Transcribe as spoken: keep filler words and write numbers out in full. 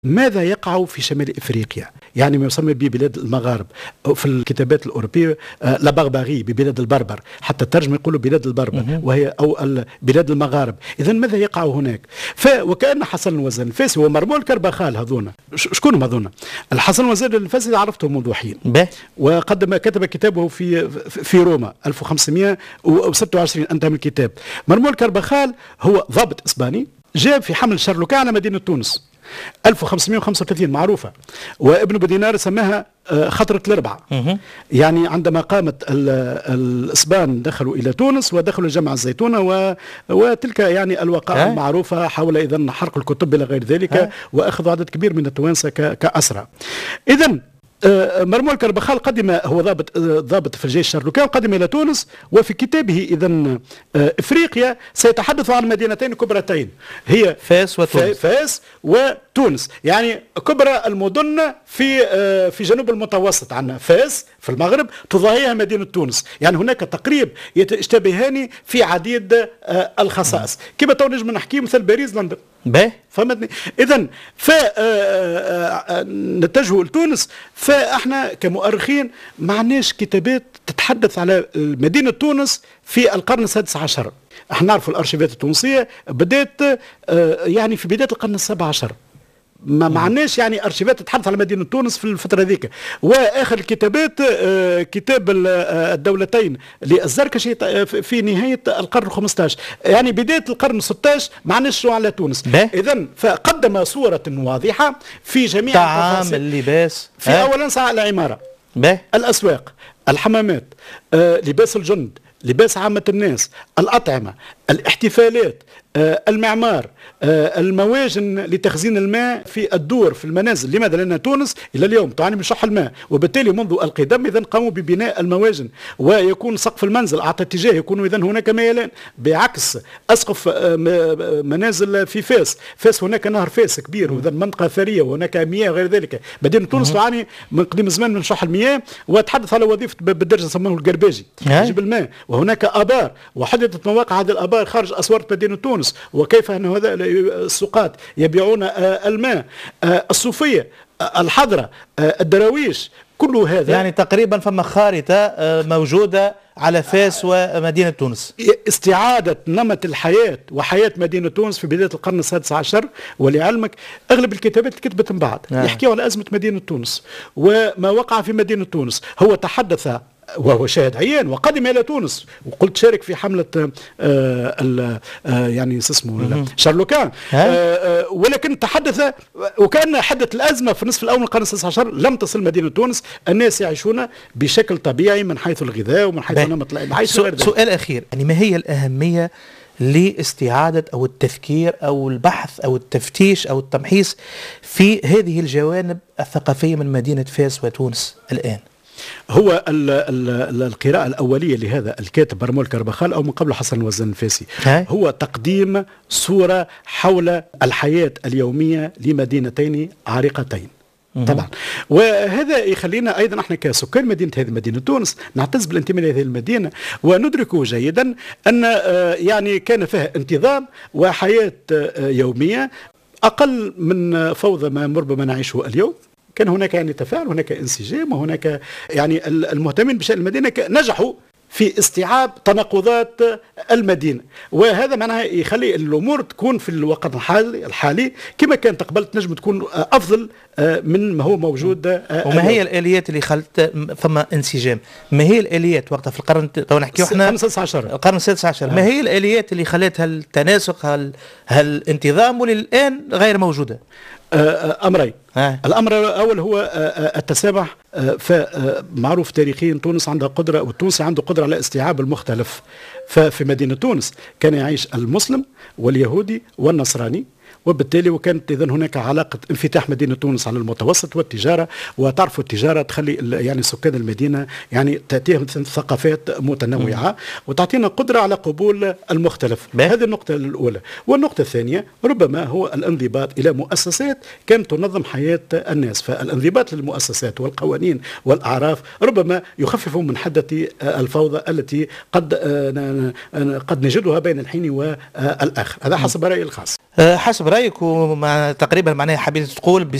ماذا يقع في شمال إفريقيا؟ يعني ما يسمى ببلاد المغارب في الكتابات الأوروبية لا بارباري ببلاد البربر، حتى الترجمة يقولوا بلاد البربر وهي أو بلاد المغارب. إذا ماذا يقع هناك؟ ف وكأن حسن الوزير الفاسي ومرمول كربخال هذونا شكون هذونا؟ الحسن الوزير الفاسي عرفته منذ حين وقدم كتب كتابه في في روما ألف وخمسمائة وستة وعشرين انتهى من الكتاب. مرمول كربخال هو ضابط إسباني جاء في حمل شارلوكا على مدينة تونس ألف وخمسمائة وخمسة وثلاثين معروفة، وابن بودينار سماها خطرة الأربعة. يعني عندما قامت الإسبان دخلوا إلى تونس ودخلوا جامع الزيتونة و... وتلك يعني الوقائع المعروفة حول إذن حرق الكتب إلى غير ذلك، وأخذوا عدد كبير من التوانسة ك... كأسرى. إذن مرمول كربخال قدم هو ضابط ضابط في الجيش الشارلوكي وقدم الى تونس، وفي كتابه اذا افريقيا سيتحدث عن مدينتين كبرتين هي فاس وتونس. فاس وتونس، يعني كبرى المدن في في جنوب المتوسط. عندنا فاس في المغرب تضاهيها مدينه تونس، يعني هناك تقريب يشتبهان في عديد الخصائص. كما تو نجم نحكي مثل باريس لندن باهي فهمتني. اذا فنتجه لتونس، فاحنا كمؤرخين ما عندناش كتابات تتحدث على مدينه تونس في القرن السادس عشر. احنا نعرف الارشيفات التونسيه بدات يعني في بدايه القرن السابع عشر، ما معناش يعني ارشيفات تتحدث على مدينه تونس في الفتره ذيك. واخر الكتابات كتاب الدولتين للزركشي في نهايه القرن الخامس عشر، يعني بدايه القرن السادس عشر ما عندناش على تونس. اذا فقدم صوره واضحه في جميع طعام اللباس في أه؟ اولا ساعه العماره به. الاسواق الحمامات آه، لباس الجند لباس عامة الناس الأطعمة الاحتفالات آه، المعمار آه، المواجن لتخزين الماء في الدور في المنازل. لماذا؟ لأن تونس إلى اليوم تعاني من شح الماء، وبالتالي منذ القدم إذن قاموا ببناء المواجن، ويكون سقف المنزل أعطى اتجاه يكون إذن هناك ميلان، بعكس أسقف آه، منازل في فاس. فاس هناك نهر فاس كبير وإذن منطقة ثرية وهناك مياه غير ذلك. مدينة تونس تعاني من قديم الزمان من شح المياه، وتحدث على وظيفة بالدرجة سموه القرباجي يجيب الماء، وهناك آبار وحددت مواقع هذه الآبار خارج أسوار مدينة تونس، وكيف أن هذا السوقات يبيعون الماء، الصوفية، الحضرة، الدراويش، كل هذا يعني تقريبا فما خارطة موجودة على فاس ومدينة تونس. استعادة نمط الحياة وحياة مدينة تونس في بداية القرن السادس عشر. ولعلمك أغلب الكتابات اللي كتبت من بعد آه. يحكيوا على أزمة مدينة تونس وما وقع في مدينة تونس. هو تحدث وهو شاهد عيان وقدم الى تونس، وقلت شارك في حمله آه آه يعني اسمه شارلوكان آه آه ولكن تحدث وكان حدث الازمه في النصف الاول من القرن السادس عشر لم تصل مدينه تونس، الناس يعيشون بشكل طبيعي من حيث الغذاء ومن حيث نمط العيش. سؤال اخير، يعني ما هي الاهميه لاستعادة أو التفكير أو البحث أو التفتيش أو التمحيص في هذه الجوانب الثقافية من مدينة فاس وتونس الآن؟ هو ال ال القراءة الأولية لهذا الكاتب مرمول كربخال أو من قبل حسن الوزير الفاسي هو تقديم صورة حول الحياة اليومية لمدينتين عريقتين طبعا. وهذا يخلينا ايضا احنا كسكان مدينه هذه مدينه تونس نعتز بالانتماء لهذه المدينه، وندرك جيدا ان يعني كان فيها انتظام وحياه يوميه اقل من فوضى ما ربما نعيشه اليوم. كان هناك يعني تفاعل، هناك انسجام، وهناك يعني المهتمين بشأن المدينه نجحوا في استيعاب تناقضات المدينة، وهذا معناها يخلي الأمور تكون في الوقت الحالي الحالي كما كانت قبل تنجم تكون أفضل من ما هو موجود. وما هي الآليات اللي خلت ثم انسجام؟ ما هي الآليات وقتها في القرن تو نحكيو احنا القرن السادس عشر القرن السادس عشر آه. ما هي الآليات اللي خلت هالتناسق هال هالانتظام وللآن غير موجودة؟ أمرين. آه. الأمر الأول هو التسامح. فمعروف تاريخيا تونس عندها قدرة والتونسي عنده قدرة على استيعاب المختلف. ففي مدينة تونس كان يعيش المسلم واليهودي والنصراني، وبالتالي وكانت إذن هناك علاقة انفتاح مدينة تونس على المتوسط والتجارة. وتعرفوا التجارة تخلي يعني سكان المدينة يعني تأتيهم ثقافات متنوعة وتعطينا قدرة على قبول المختلف. هذه النقطة الأولى. والنقطة الثانية ربما هو الانضباط إلى مؤسسات كانت تنظم حياة الناس. فالانضباط للمؤسسات والقوانين والأعراف ربما يخفف من حدة الفوضى التي قد قد نجدها بين الحين والآخر. هذا حسب رأيي الخاص. حسب برايك وما تقريبا معناها حبيت تقول